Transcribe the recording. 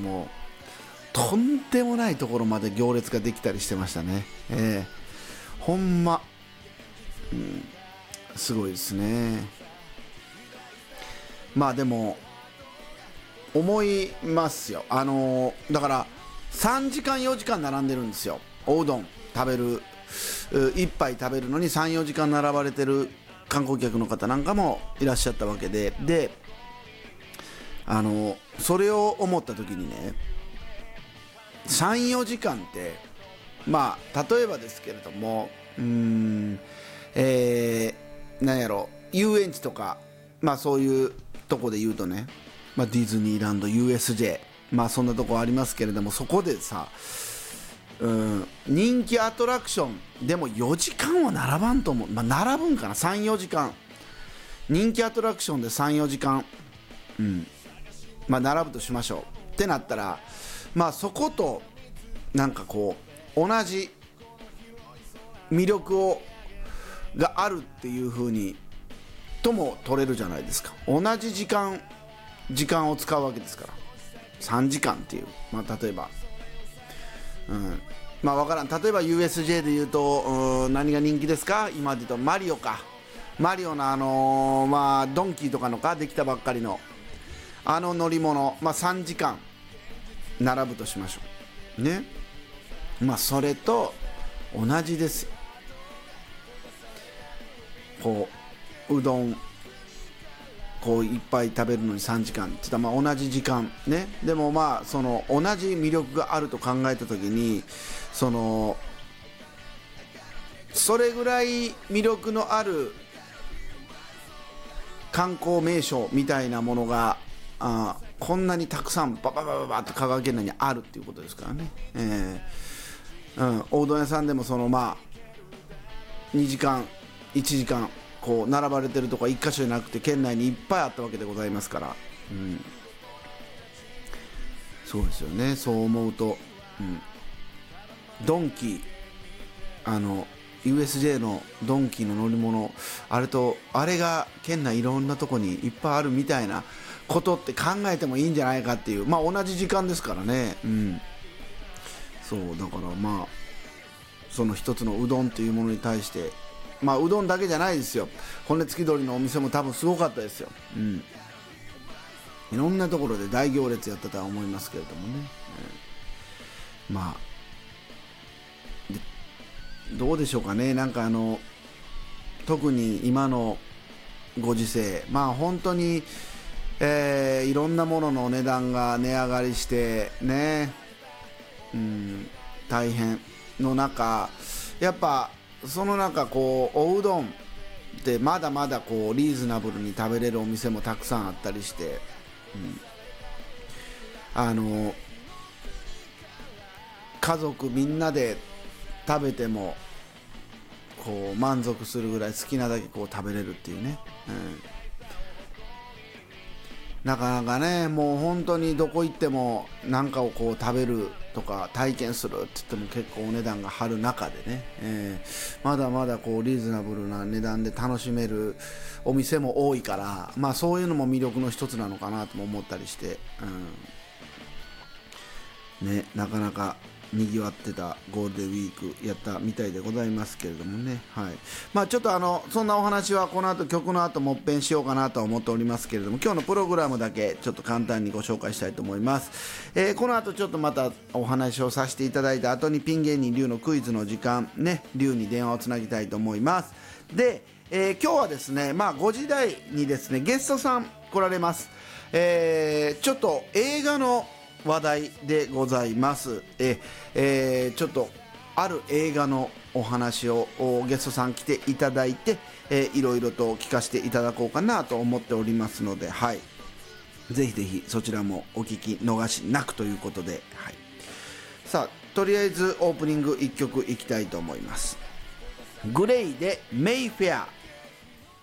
もとんでもないところまで行列ができたりしてましたね。ほんま、すごいですね。まあでも思いますよ。だから3時間4時間並んでるんですよ。おうどん食べる、一杯食べるのに 3,4 時間並ばれてる観光客の方なんかもいらっしゃったわけで、それを思った時にね、3,4 時間ってまあ例えばですけれども、なんやろ、遊園地とか、まあそういうとこで言うとね、ディズニーランド USJ、 まあそんなとこありますけれども、そこでさ、人気アトラクションでも4時間は並ばんと思う。並ぶんかな、 3,4 時間、人気アトラクションで 3,4 時間、並ぶとしましょうってなったら、そことなんかこう同じ魅力があるっていう風にとも取れるじゃないですか。同じ時間を使うわけですから、3時間っていう、例えば分からん、例えば USJ で言うと何が人気ですか、今で言うとマリオか、マリオのドンキーとかのできたばっかりの乗り物、3時間並ぶとしましょうね。それと同じですよ。こううどんこういっぱい食べるのに3時間って言ったら同じ時間ね。でもその同じ魅力があると考えた時に、それぐらい魅力のある観光名所みたいなものがこんなにたくさんバババババッと香川県内にあるっていうことですからね。おうどん屋さんでも2時間1時間こう並ばれてるとこは1箇所じゃなくて県内にいっぱいあったわけでございますから、そうですよね。そう思うと、ドンキーUSJ のドンキーの乗り物、あれが県内いろんなとこにいっぱいあるみたいなことって考えてもいいんじゃないかっていう、同じ時間ですからね。そうだからその一つのうどんというものに対して、うどんだけじゃないですよ。骨付き鳥のお店も多分すごかったですよ。いろんなところで大行列やったとは思いますけれどもね。どうでしょうかね。なんか特に今のご時世、本当に、いろんなものの値段が値上がりしてね、大変の中、やっぱその中こうおうどんってまだまだこうリーズナブルに食べれるお店もたくさんあったりして、家族みんなで食べてもこう満足するぐらい好きなだけこう食べれるっていうね、なかなかね、もう本当にどこ行っても何かをこう食べるとか体験するって言っても結構お値段が張る中でね、まだまだこうリーズナブルな値段で楽しめるお店も多いから、そういうのも魅力の一つなのかなとも思ったりして、なかなかにぎわってたゴールデンウィークやったみたいでございますけれどもね。ちょっとそんなお話はこの後曲の後もっぺんしようかなと思っておりますけれども、今日のプログラムだけちょっと簡単にご紹介したいと思います。この後ちょっとまたお話をさせていただいた後にピン芸人龍のクイズの時間ね、龍に電話をつなぎたいと思います。で、今日はですね、5時台にですねゲストさん来られます。ちょっと映画の話題でございます。ちょっとある映画のお話をゲストさん来ていただいて、いろいろと聞かせていただこうかなと思っておりますので、ぜひぜひそちらもお聞き逃しなくということで、さあとりあえずオープニング1曲いきたいと思います。グレイでメイフェア。